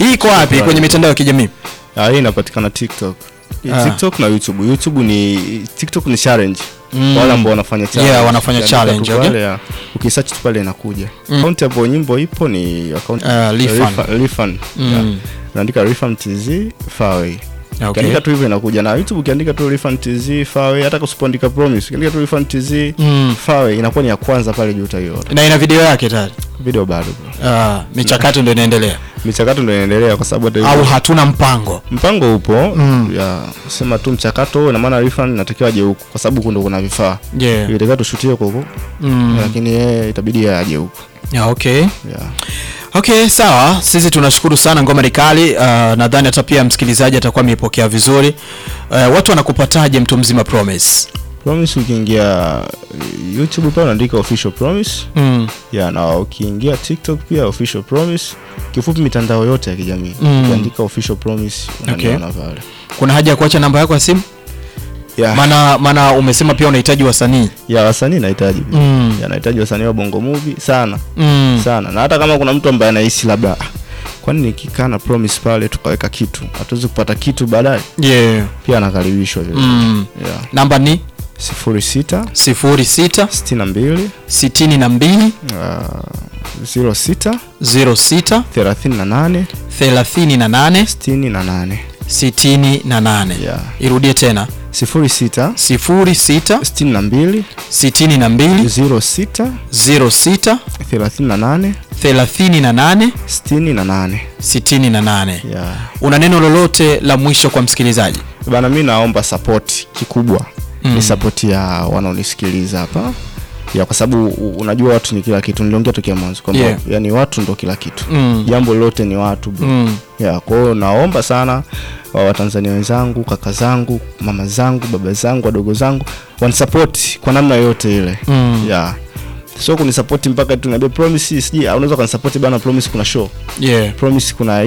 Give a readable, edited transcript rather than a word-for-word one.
Hii iko wapi kwenye mitandao ya kijamii? Hii inapatikana TikTok. TikTok na YouTube. TikTok ni challenge. Wale ambao wanafanya challenge. Yeah, wanafanya challenge, okay. Ukisearch pale inakuja. Account hapo nyimbo ipo ni account Lifan. Unaandika Lifan TZ Faraway. Okay. Ukiandika tu hivyo inakuja, na YouTube ukiandika tu Lifan TZ Faraway, hata kusipandika Promise, ukiandika tu Lifan TZ Faraway inakuwa ni ya kwanza pale juu utaiona. Na ina video yake tayari. Video bado. Michakato ndio inaendelea. Michakato ndio inaendelea kwa sababu au hatuna mpango. Mpango upo. Ya sema tu mchakato, na maana Lifan inatakiwa aje huko kwa sababu huko kuna vifaa. Yeah. Ilitakiwa tushutie huko. Lakini yeye itabidi aje huko. Yeah, okay. Yeah. Okay, sawa. Sisi tunashukuru sana, ngoma ni kali. Nadhani hata pia msikilizaji atakuwa amepokea vizuri. Watu wanakupataje mtu mzima Promise? Promise ukiingia YouTube pale unaandika official Promise. Ya, na ukiingia TikTok pia official Promise. Kifupi mitandao yote ya kijamii ukiandika official Promise unaona pale. Kuna haja ya kuacha namba yako ya simu? Yeah. Maana umesema pia unahitaji wasanii. Ya, wasanii nahitaji. Nahitaji wasanii wa Bongo Movie sana. Sana. Na hata kama kuna mtu ambaye anahisi labda kwani nikikaa na Promise pale tukaweka kitu, hatuwezi kupata kitu baadaye. Yeah. Pia anakaribishwa vile. Yeah. Namba ni 06 62 06 06 38 68. Yeah. Irudie tena. 06 62 06 38 68. Yeah. Una neno lolote la mwisho kwa msikilizaji? Bana, mimi naomba support kikubwa. Ni support ya wanaonisikiliza hapa. Ya, kwa sababu unajua watu ni kila kitu. Niliongea tokea mwanzo kwamba yani watu ndo kila kitu. Jambo lote ni watu bro. Ya, kwa hiyo naomba sana Watanzania wenzangu, kaka zangu, mama zangu, baba zangu, wadogo zangu wanisupport kwa namna yote ile. Ya. Sio kunisupport mpaka tu niambie Promise siji, unaweza kunisupport bana Promise kuna show. Yeah. Promise kuna